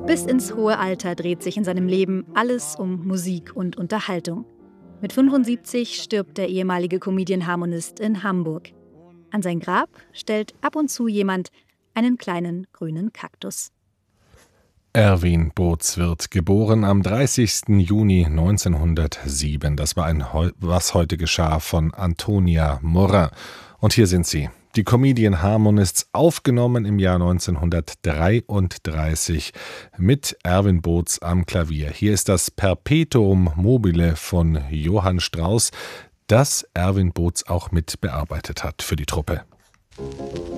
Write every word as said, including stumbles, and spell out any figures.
Bis ins hohe Alter dreht sich in seinem Leben alles um Musik und Unterhaltung. Mit fünfundsiebzig stirbt der ehemalige Comedian-Harmonist in Hamburg. An sein Grab stellt ab und zu jemand einen kleinen grünen Kaktus. Erwin Boots wird geboren am dreißigsten Juni neunzehnhundertsieben. Das war ein Heu- Was heute geschah von Antonia Morin. Und hier sind sie. Die Comedian Harmonists, aufgenommen im Jahr neunzehnhundertdreiunddreißig mit Erwin Boots am Klavier. Hier ist das Perpetuum mobile von Johann Strauss, das Erwin Boots auch mit bearbeitet hat für die Truppe.